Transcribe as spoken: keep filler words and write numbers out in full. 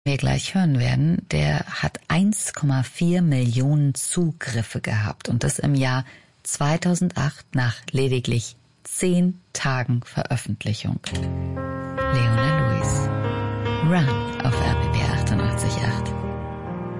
wir gleich hören werden, der hat eins Komma vier Millionen Zugriffe gehabt und das im Jahr zweitausendacht nach lediglich zehn Tagen Veröffentlichung. Leona Lewis, Run auf R B B achtundachtzig Komma acht.